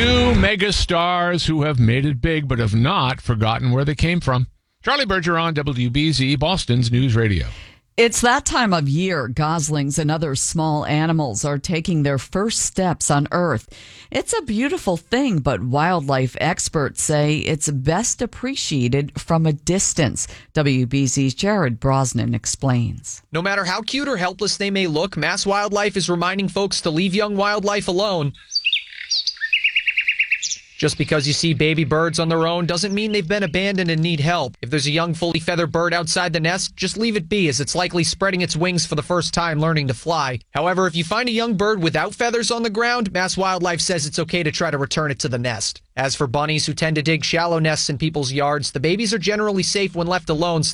Two megastars who have made it big but have not forgotten where they came from. Charlie Bergeron, WBZ, Boston's News Radio. It's that time of year. Goslings and other small animals are taking their first steps on Earth. It's a beautiful thing, but wildlife experts say it's best appreciated from a distance. WBZ's Jared Brosnan explains. No matter how cute or helpless they may look, Mass Wildlife is reminding folks to leave young wildlife alone. Just because you see baby birds on their own doesn't mean they've been abandoned and need help. If there's a young, fully feathered bird outside the nest, just leave it be, as it's likely spreading its wings for the first time learning to fly. However, if you find a young bird without feathers on the ground, Mass Wildlife says it's okay to try to return it to the nest. As for bunnies who tend to dig shallow nests in people's yards, the babies are generally safe when left alone,